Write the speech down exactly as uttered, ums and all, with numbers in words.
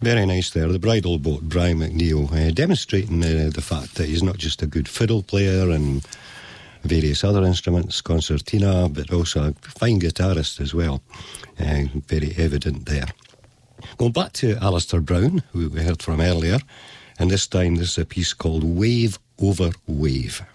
Very nice there. The bridal boat, Brian McNeil, uh, demonstrating uh, the fact that he's not just a good fiddle player and various other instruments, concertina, but also a fine guitarist as well. Uh, very evident there. Going back to Alistair Brown, who we heard from earlier, and this time this is a piece called Wave Over Wave.